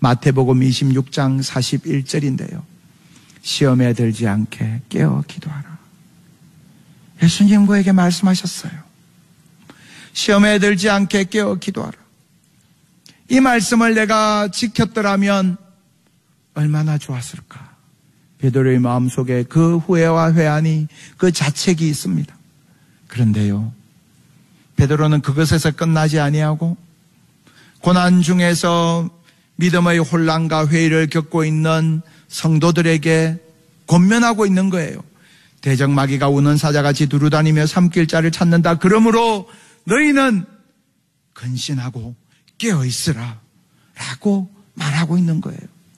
마태복음 26장 41절인데요. 시험에 들지 않게 깨어 기도하라. 예수님 그에게 말씀하셨어요. 시험에 들지 않게 깨어 기도하라. 이 말씀을 내가 지켰더라면 얼마나 좋았을까. 베드로의 마음속에 그 후회와 회한이, 그 자책이 있습니다. 그런데요, 베드로는 그것에서 끝나지 아니하고 고난 중에서 믿음의 혼란과 회의를 겪고 있는 성도들에게 권면하고 있는 거예요. 대적마귀가 우는 사자같이 두루다니며 삼킬 자를 찾는다. 그러므로 너희는 근신하고 깨어있으라 라고 말하고 있는 거예요.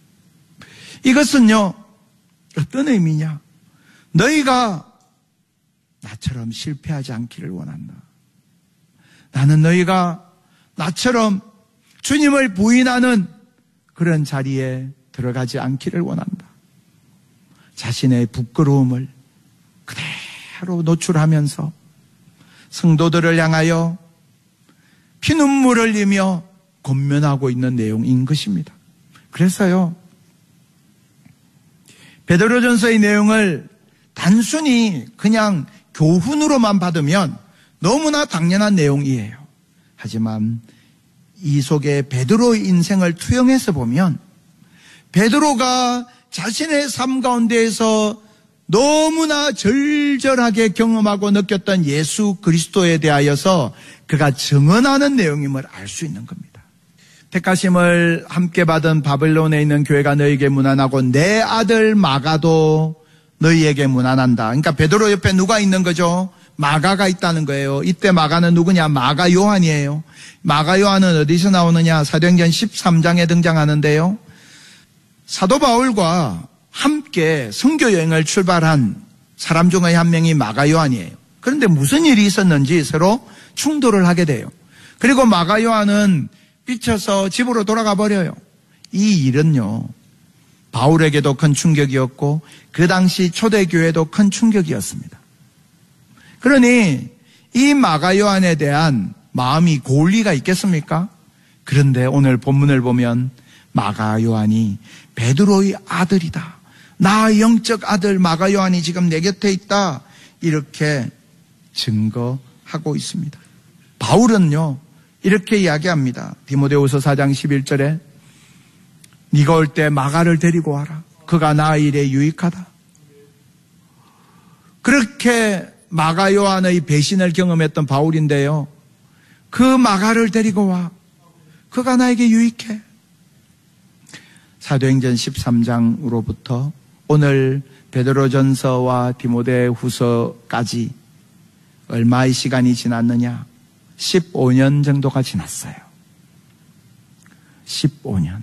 이것은요, 어떤 의미냐? 너희가 나처럼 실패하지 않기를 원한다. 나는 너희가 나처럼 주님을 부인하는 그런 자리에 들어가지 않기를 원한다. 자신의 부끄러움을 그대로 노출하면서 성도들을 향하여 피눈물을 흘리며 권면하고 있는 내용인 것입니다. 그래서요, 베드로전서의 내용을 단순히 그냥 교훈으로만 받으면 너무나 당연한 내용이에요. 하지만 이 속에 베드로의 인생을 투영해서 보면 베드로가 자신의 삶 가운데에서 너무나 절절하게 경험하고 느꼈던 예수 그리스도에 대하여서 그가 증언하는 내용임을 알 수 있는 겁니다. 택하심을 함께 받은 바벨론에 있는 교회가 너희에게 문안하고 내 아들 마가도 너희에게 문안한다. 그러니까 베드로 옆에 누가 있는 거죠? 마가가 있다는 거예요. 이때 마가는 누구냐? 마가 요한이에요. 마가 요한은 어디서 나오느냐? 사도행전 13장에 등장하는데요. 사도 바울과 함께 선교 여행을 출발한 사람 중의 한 명이 마가 요한이에요. 그런데 무슨 일이 있었는지 서로 충돌을 하게 돼요. 그리고 마가 요한은 삐쳐서 집으로 돌아가 버려요. 이 일은요, 바울에게도 큰 충격이었고 그 당시 초대교회도 큰 충격이었습니다. 그러니 이 마가 요한에 대한 마음이 고울 리가 있겠습니까? 그런데 오늘 본문을 보면 마가 요한이 베드로의 아들이다. 나의 영적 아들 마가 요한이 지금 내 곁에 있다. 이렇게 증거하고 있습니다. 바울은요, 이렇게 이야기합니다. 디모데후서 4장 11절에 네가 올 때 마가를 데리고 와라. 그가 나의 일에 유익하다. 그렇게 마가 요한의 배신을 경험했던 바울인데요. 그 마가를 데리고 와. 그가 나에게 유익해. 사도행전 13장으로부터 오늘 베드로전서와 디모데후서까지 얼마의 시간이 지났느냐? 15년 정도가 지났어요. 15년.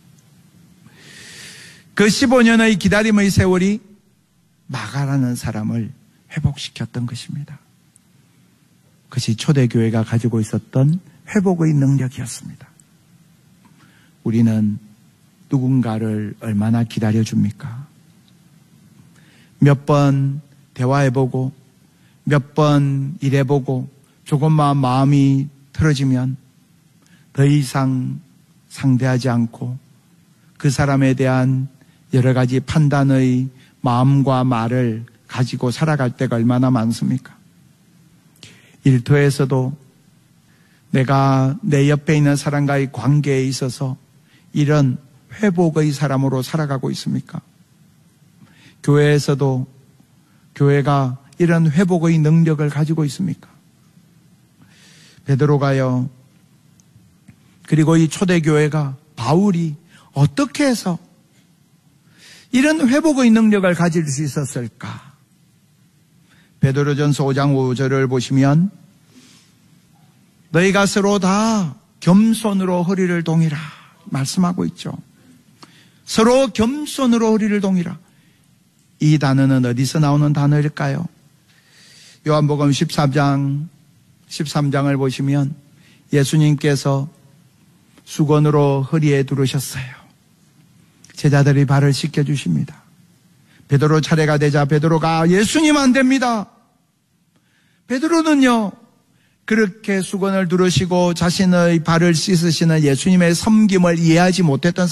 그 15년의 기다림의 세월이 마가라는 사람을 회복시켰던 것입니다. 그것이 초대교회가 가지고 있었던 회복의 능력이었습니다. 우리는 누군가를 얼마나 기다려줍니까? 몇 번 대화해보고 몇 번 일해보고 조금만 마음이 틀어지면 더 이상 상대하지 않고 그 사람에 대한 여러 가지 판단의 마음과 말을 가지고 살아갈 때가 얼마나 많습니까? 일터에서도 내가 내 옆에 있는 사람과의 관계에 있어서 이런 회복의 사람으로 살아가고 있습니까? 교회에서도 교회가 이런 회복의 능력을 가지고 있습니까? 베드로가요, 그리고 이 초대교회가, 바울이 어떻게 해서 이런 회복의 능력을 가질 수 있었을까? 베드로전서 5장 5절을 보시면 너희가 서로 다 겸손으로 허리를 동이라 말씀하고 있죠. 서로 겸손으로 허리를 동이라. 이 단어는 어디서 나오는 단어일까요? 요한복음 13장을 보시면 예수님께서 수건으로 허리에 두르셨어요. 제자들이 발을 씻겨주십니다. 베드로 차례가 되자 베드로가 예수님 안 됩니다. 베드로는요, 그렇게 수건을 두르시고 자신의 발을 씻으시는 예수님의 섬김을 이해하지 못했던